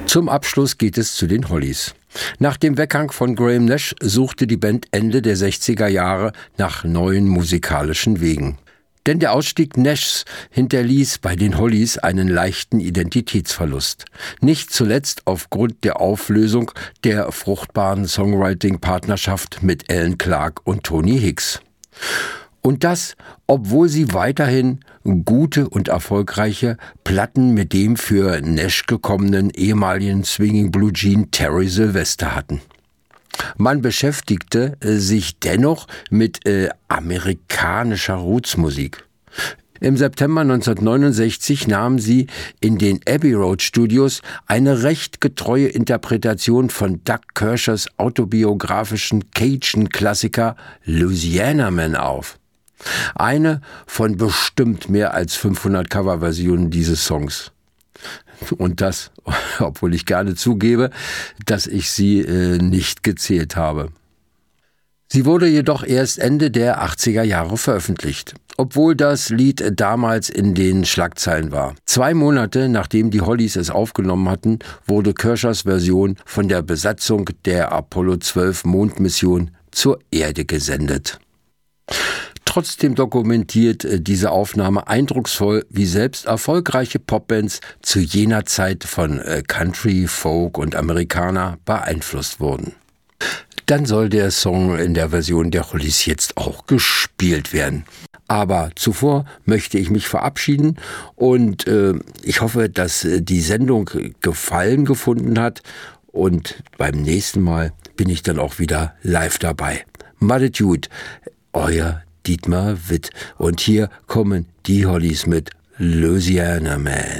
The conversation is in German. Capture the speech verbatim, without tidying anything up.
Zum Abschluss geht es zu den Hollies. Nach dem Weggang von Graham Nash suchte die Band Ende der sechziger Jahre nach neuen musikalischen Wegen. Denn der Ausstieg Nashs hinterließ bei den Hollies einen leichten Identitätsverlust. Nicht zuletzt aufgrund der Auflösung der fruchtbaren Songwriting-Partnerschaft mit Alan Clark und Tony Hicks. Und das, obwohl sie weiterhin gute und erfolgreiche Platten mit dem für Nash gekommenen ehemaligen Swinging Blue Jean Terry Sylvester hatten. Man beschäftigte sich dennoch mit äh, amerikanischer Rootsmusik. Im September neunzehnhundertneunundsechzig nahmen sie in den Abbey Road Studios eine recht getreue Interpretation von Doug Kirshers autobiografischen Cajun-Klassiker Louisiana Man auf. Eine von bestimmt mehr als fünfhundert Coverversionen dieses Songs. Und das, obwohl ich gerne zugebe, dass ich sie äh, nicht gezählt habe. Sie wurde jedoch erst Ende der achtziger Jahre veröffentlicht, obwohl das Lied damals in den Schlagzeilen war. Zwei Monate nachdem die Hollies es aufgenommen hatten, wurde Kirshers Version von der Besatzung der Apollo zwölf Mondmission zur Erde gesendet. Trotzdem dokumentiert diese Aufnahme eindrucksvoll, wie selbst erfolgreiche Popbands zu jener Zeit von Country, Folk und Amerikaner beeinflusst wurden. Dann soll der Song in der Version der Hollies jetzt auch gespielt werden. Aber zuvor möchte ich mich verabschieden und äh, ich hoffe, dass die Sendung Gefallen gefunden hat und beim nächsten Mal bin ich dann auch wieder live dabei. Mattitude, euer Dietmar Witt. Und hier kommen die Hollies mit Louisiana Man.